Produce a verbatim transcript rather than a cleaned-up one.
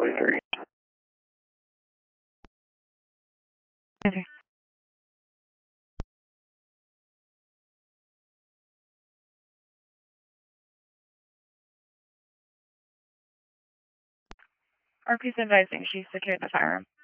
forty-three. Okay. R P's advising she secured the firearm.